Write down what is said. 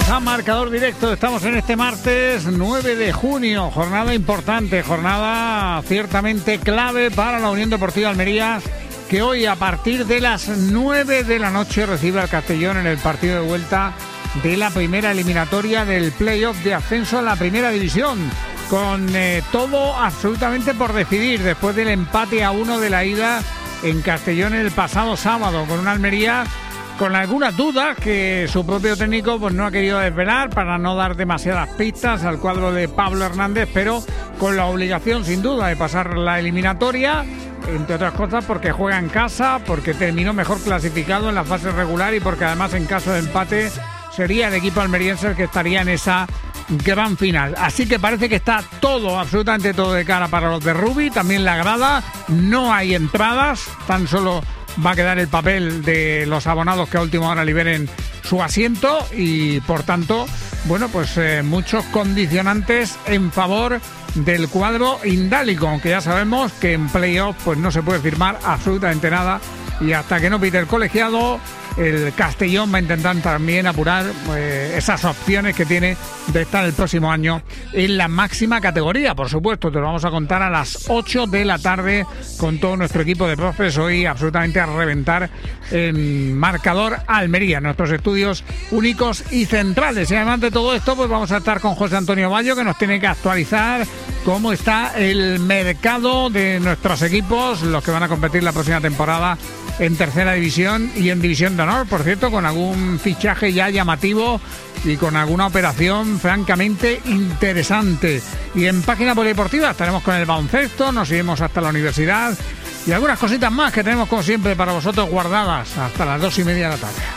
Bienvenidos a Marcador Directo. Estamos en este martes 9 de junio, jornada importante, jornada ciertamente clave para la Unión Deportiva Almería, que hoy a partir de las 9 de la noche recibe al Castellón en el partido de vuelta de la primera eliminatoria del playoff de ascenso a la primera división, con todo absolutamente por decidir después del empate a 1 de la ida en Castellón el pasado sábado, con una Almería con algunas dudas que su propio técnico pues no ha querido desvelar para no dar demasiadas pistas al cuadro de Pablo Hernández, pero con la obligación sin duda de pasar la eliminatoria, entre otras cosas porque juega en casa, porque terminó mejor clasificado en la fase regular y porque además en caso de empate sería el equipo almeriense el que estaría en esa gran final. Así que parece que está todo, absolutamente todo de cara para los de Rubi, también la grada, no hay entradas, tan solo va a quedar el papel de los abonados que a última hora liberen su asiento y por tanto, bueno, pues muchos condicionantes en favor del cuadro indálico, aunque ya sabemos que en playoff pues no se puede firmar absolutamente nada y hasta que no pite el colegiado, el Castellón va a intentar también apurar esas opciones que tiene de estar el próximo año en la máxima categoría. Por supuesto, te lo vamos a contar a las 8 de la tarde con todo nuestro equipo de profes, hoy absolutamente a reventar en Marcador Almería, nuestros estudios únicos y centrales. Y además de todo esto, pues vamos a estar con José Antonio Bayo, que nos tiene que actualizar cómo está el mercado de nuestros equipos, los que van a competir la próxima temporada en tercera división y en división de honor, por cierto, con algún fichaje ya llamativo y con alguna operación francamente interesante. Y en página polideportiva estaremos con el baloncesto, nos iremos hasta la universidad y algunas cositas más que tenemos como siempre para vosotros guardadas hasta las 2:30 de la tarde.